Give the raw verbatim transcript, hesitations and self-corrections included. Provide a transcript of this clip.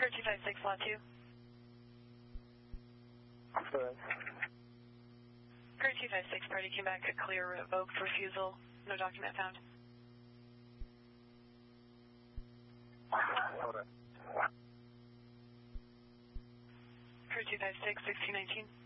Crew two five six, lot two. Correct. Crew two five six, party came back a clear, revoked refusal, no document found. Hold on. Crew two five six, sixteen nineteen.